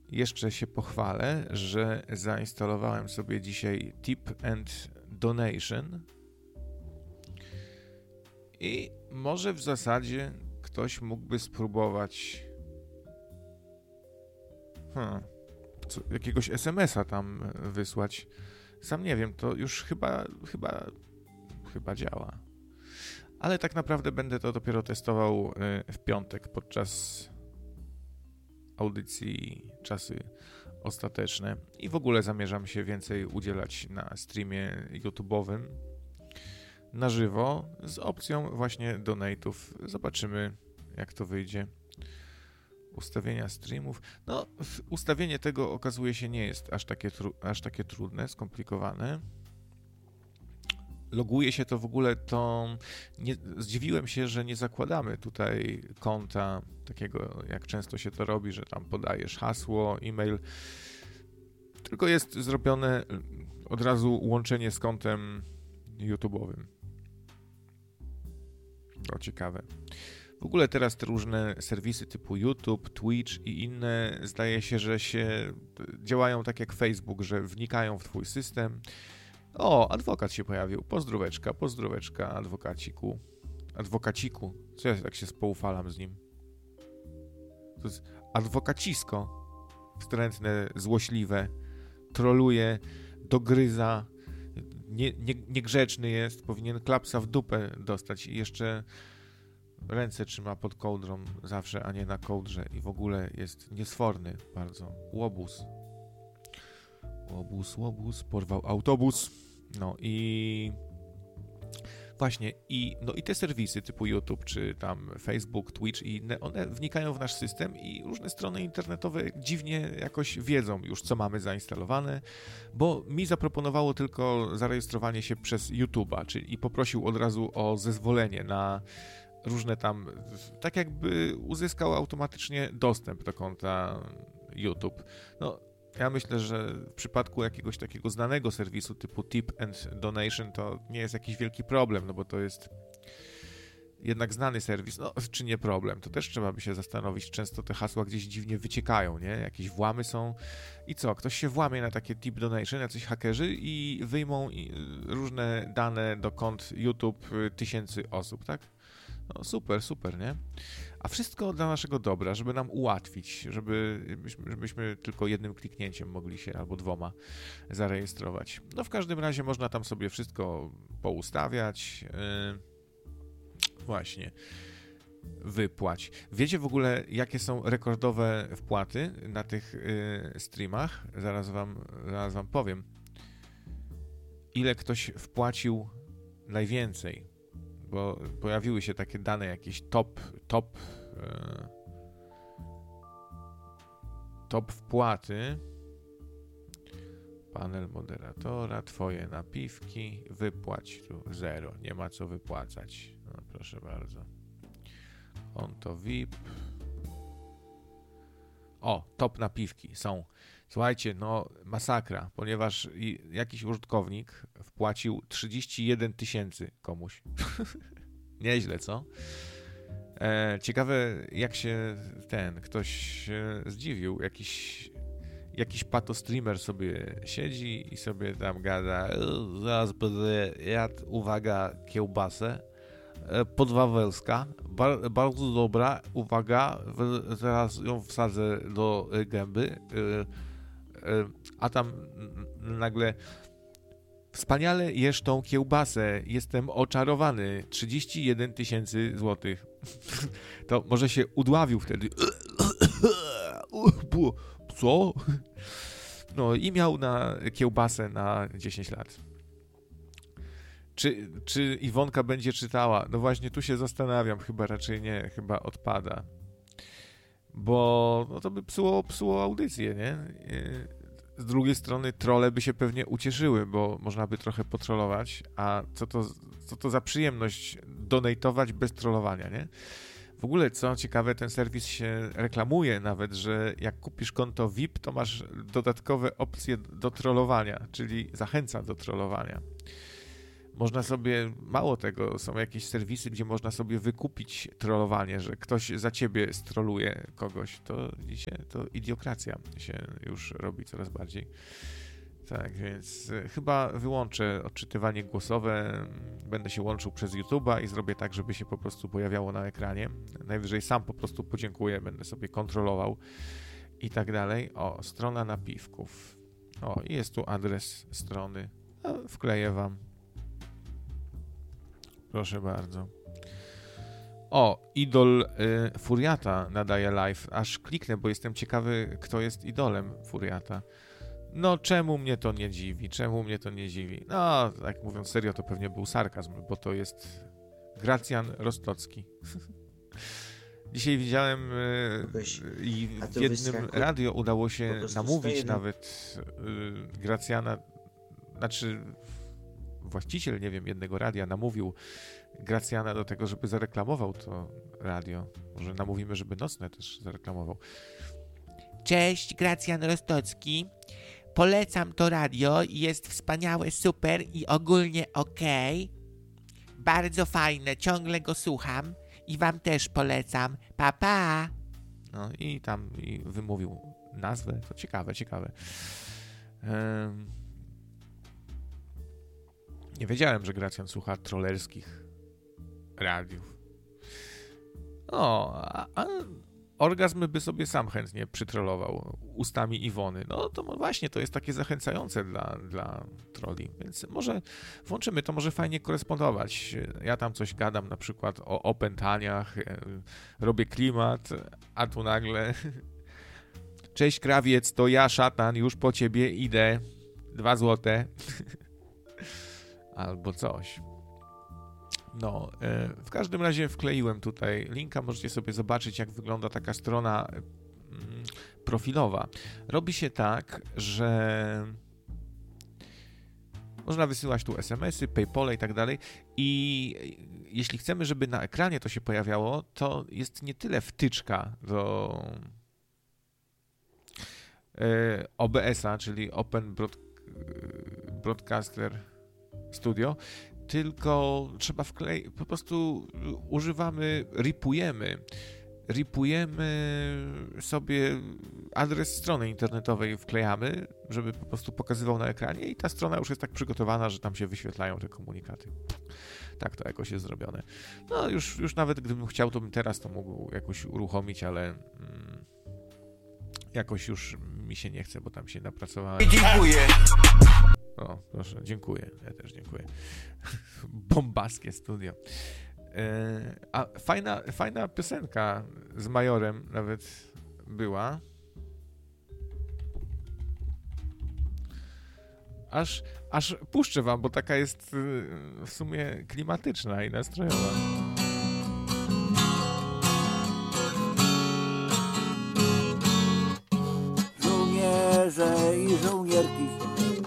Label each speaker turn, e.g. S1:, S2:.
S1: jeszcze się pochwalę, że zainstalowałem sobie dzisiaj Tip and Donation i może w zasadzie ktoś mógłby spróbować jakiegoś SMS-a tam wysłać. Sam nie wiem, to już chyba działa. Ale tak naprawdę będę to dopiero testował w piątek podczas audycji Czasy Ostateczne i w ogóle zamierzam się więcej udzielać na streamie YouTube'owym na żywo z opcją właśnie donate'ów. Zobaczymy, jak to wyjdzie. Ustawienia streamów. No, ustawienie tego okazuje się nie jest aż takie trudne, skomplikowane. Loguje się to w ogóle, zdziwiłem się, że nie zakładamy tutaj konta takiego, jak często się to robi, że tam podajesz hasło, e-mail, tylko jest zrobione od razu łączenie z kontem YouTube'owym. To ciekawe. W ogóle teraz te różne serwisy typu YouTube, Twitch i inne, zdaje się, że działają tak jak Facebook, że wnikają w twój system. O, adwokat się pojawił. Pozdróweczka, adwokaciku. Co ja tak się spoufalam z nim? To jest adwokacisko. Wstrętne, złośliwe. Troluje, dogryza. Niegrzeczny jest. Powinien klapsa w dupę dostać. I jeszcze ręce trzyma pod kołdrą zawsze, a nie na kołdrze. I w ogóle jest niesforny bardzo. Łobuz, porwał autobus. No i właśnie, i te serwisy typu YouTube, czy tam Facebook, Twitch i inne, one wnikają w nasz system i różne strony internetowe dziwnie jakoś wiedzą już, co mamy zainstalowane, bo mi zaproponowało tylko zarejestrowanie się przez YouTube'a, czyli i poprosił od razu o zezwolenie na różne tam, tak jakby uzyskał automatycznie dostęp do konta YouTube. No, ja myślę, że w przypadku jakiegoś takiego znanego serwisu typu Tip and Donation to nie jest jakiś wielki problem, no bo to jest jednak znany serwis, no czy nie problem, to też trzeba by się zastanowić, często te hasła gdzieś dziwnie wyciekają, nie? Jakieś włamy są i co? Ktoś się włamie na takie Tip Donation, jacyś hakerzy i wyjmą różne dane do kont YouTube tysięcy osób, tak? No super, nie? A wszystko dla naszego dobra, żeby nam ułatwić, żebyśmy tylko jednym kliknięciem mogli się albo dwoma zarejestrować. No w każdym razie można tam sobie wszystko poustawiać. Właśnie. Wypłać. Wiecie w ogóle, jakie są rekordowe wpłaty na tych streamach? Zaraz wam powiem. Ile ktoś wpłacił najwięcej? Bo pojawiły się takie dane, jakieś top wpłaty. Panel moderatora, twoje napiwki, wypłać tu 0, nie ma co wypłacać. No proszę bardzo. Konto VIP. O, top napiwki są. Słuchajcie, no masakra, ponieważ jakiś użytkownik wpłacił 31 000 komuś. Nieźle, co? Ciekawe, jak się ktoś zdziwił. Jakiś pato-streamer sobie siedzi i sobie tam gada, zaraz będę jadł, uwaga, kiełbasę podwawelska, bardzo dobra, uwaga, zaraz ją wsadzę do gęby, a tam nagle wspaniale jesz tą kiełbasę, jestem oczarowany, 31 000 złotych. To może się udławił wtedy. Co? No i miał na kiełbasę na 10 lat. Czy Iwonka będzie czytała? No właśnie tu się zastanawiam, chyba raczej nie, chyba odpada. Bo no to by psuło audycję, nie? Z drugiej strony trolle by się pewnie ucieszyły, bo można by trochę potrollować, a co to za przyjemność donatować bez trollowania, nie? W ogóle, co ciekawe, ten serwis się reklamuje nawet, że jak kupisz konto VIP, to masz dodatkowe opcje do trollowania, czyli zachęca do trollowania. Można sobie, mało tego, są jakieś serwisy, gdzie można sobie wykupić trollowanie, że ktoś za ciebie stroluje kogoś. To widzicie, to idiokracja się już robi coraz bardziej. Tak, więc chyba wyłączę odczytywanie głosowe, będę się łączył przez YouTube'a i zrobię tak, żeby się po prostu pojawiało na ekranie. Najwyżej sam po prostu podziękuję, będę sobie kontrolował i tak dalej. O, strona napiwków. O, i jest tu adres strony. No, wkleję wam. Proszę bardzo. O, idol Furiata nadaje live. Aż kliknę, bo jestem ciekawy, kto jest idolem Furiata. No, czemu mnie to nie dziwi? Czemu mnie to nie dziwi? No, tak mówiąc serio, to pewnie był sarkazm, bo to jest Gracjan Rostocki. Dzisiaj widziałem i w jednym radio udało się namówić nawet Gracjana, znaczy właściciel, nie wiem, jednego radia namówił Gracjana do tego, żeby zareklamował to radio. Może namówimy, żeby Nocne też zareklamował.
S2: Cześć, Gracjan Rostocki. Polecam to radio, jest wspaniałe, super i ogólnie okej. Bardzo fajne, ciągle go słucham i wam też polecam. Pa, pa!
S1: No i tam wymówił nazwę, to ciekawe. Nie wiedziałem, że Gracjan słucha trollerskich radiów. O, a Orgazm by sobie sam chętnie przytrollował ustami Iwony. No to właśnie, to jest takie zachęcające dla trolli, więc może włączymy to, może fajnie korespondować. Ja tam coś gadam na przykład o opętaniach, robię klimat, a tu nagle cześć krawiec, to ja szatan, już po ciebie idę, 2 złote. Albo coś. No, w każdym razie wkleiłem tutaj linka, możecie sobie zobaczyć, jak wygląda taka strona profilowa. Robi się tak, że można wysyłać tu SMS-y, PayPal i tak dalej i jeśli chcemy, żeby na ekranie to się pojawiało, to jest nie tyle wtyczka do OBS-a, czyli Open Broadcaster Studio, tylko trzeba po prostu ripujemy sobie adres strony internetowej, wklejamy, żeby po prostu pokazywał na ekranie i ta strona już jest tak przygotowana, że tam się wyświetlają te komunikaty. Tak to jakoś jest zrobione. No już nawet gdybym chciał, to bym teraz to mógł jakoś uruchomić, ale jakoś już mi się nie chce, bo tam się napracowałem.
S2: Dziękuję.
S1: O, proszę, dziękuję. Ja też dziękuję. Bombaskie studio. A fajna piosenka z Majorem nawet była. Aż puszczę wam, bo taka jest w sumie klimatyczna i nastrojowa.